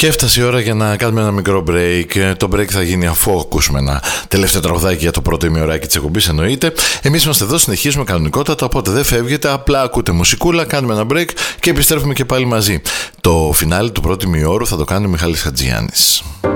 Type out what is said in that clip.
Και έφτασε η ώρα για να κάνουμε ένα μικρό break. Το break θα γίνει αφού ακούσουμε ένα τελευταίο τραγουδάκι για το πρώτο ημιωράκι της εκπομπής, εννοείται. Εμείς είμαστε εδώ, συνεχίζουμε κανονικότατα, οπότε δεν φεύγετε, απλά ακούτε μουσικούλα, κάνουμε ένα break και επιστρέφουμε και πάλι μαζί. Το φινάλι του πρώτου ημιώρου θα το κάνει ο Μιχάλης Χατζιάννης.